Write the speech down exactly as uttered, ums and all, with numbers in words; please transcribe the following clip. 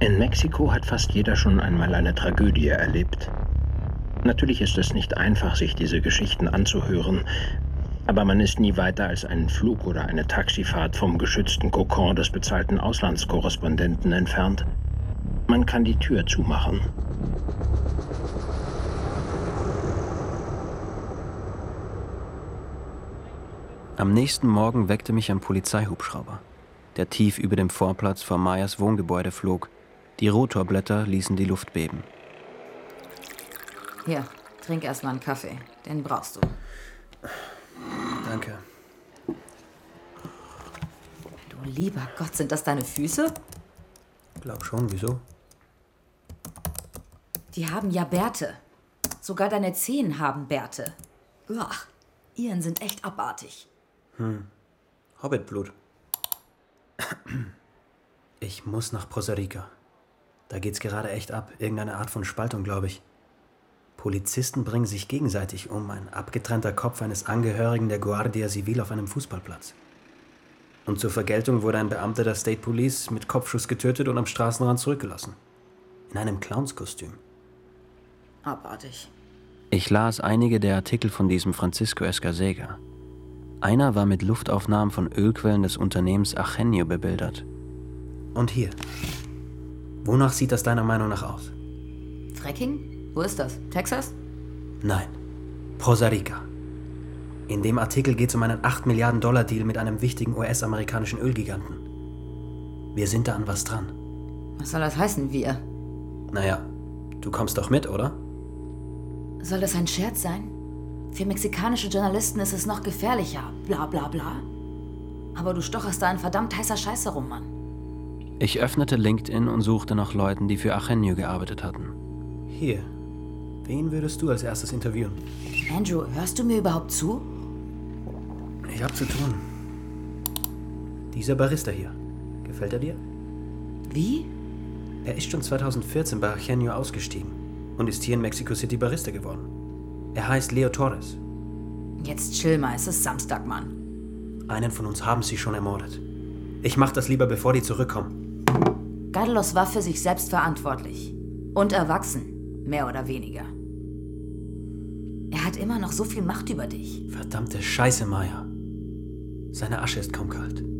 In Mexiko hat fast jeder schon einmal eine Tragödie erlebt. Natürlich ist es nicht einfach, sich diese Geschichten anzuhören, aber man ist nie weiter als einen Flug oder eine Taxifahrt vom geschützten Kokon des bezahlten Auslandskorrespondenten entfernt. Man kann die Tür zumachen. Am nächsten Morgen weckte mich ein Polizeihubschrauber, der tief über dem Vorplatz vor Mayas Wohngebäude flog. Die Rotorblätter ließen die Luft beben. Hier, trink erstmal einen Kaffee. Den brauchst du. Danke. Du lieber Gott, sind das deine Füße? Glaub schon, wieso? Die haben ja Bärte. Sogar deine Zehen haben Bärte. Uah, ihren sind echt abartig. Hm, Hobbitblut. Ich muss nach Costa Rica. Da geht's gerade echt ab. Irgendeine Art von Spaltung, glaube ich. Polizisten bringen sich gegenseitig um. Ein abgetrennter Kopf eines Angehörigen der Guardia Civil auf einem Fußballplatz. Und zur Vergeltung wurde ein Beamter der State Police mit Kopfschuss getötet und am Straßenrand zurückgelassen. In einem Clownskostüm. Abartig. Ich las einige der Artikel von diesem Francisco Escasega. Einer war mit Luftaufnahmen von Ölquellen des Unternehmens Achenio bebildert. Und hier. Wonach sieht das deiner Meinung nach aus? Fracking? Wo ist das? Texas? Nein. Costa Rica. In dem Artikel geht es um einen acht Milliarden Dollar Deal mit einem wichtigen U S-amerikanischen Ölgiganten. Wir sind da an was dran. Was soll das heißen, wir? Naja, du kommst doch mit, oder? Soll das ein Scherz sein? Für mexikanische Journalisten ist es noch gefährlicher. Bla bla bla. Aber du stocherst da in verdammt heißer Scheiße rum, Mann. Ich öffnete LinkedIn und suchte nach Leuten, die für Achenio gearbeitet hatten. Hier. Wen würdest du als erstes interviewen? Andrew, hörst du mir überhaupt zu? Ich hab zu tun. Dieser Barista hier. Gefällt er dir? Wie? Er ist schon zweitausendvierzehn bei Achenio ausgestiegen und ist hier in Mexico City Barista geworden. Er heißt Leo Torres. Jetzt chill mal, es ist Samstag, Mann. Einen von uns haben sie schon ermordet. Ich mach das lieber, bevor die zurückkommen. Carlos war für sich selbst verantwortlich. Und erwachsen, mehr oder weniger. Er hat immer noch so viel Macht über dich. Verdammte Scheiße, Maya. Seine Asche ist kaum kalt.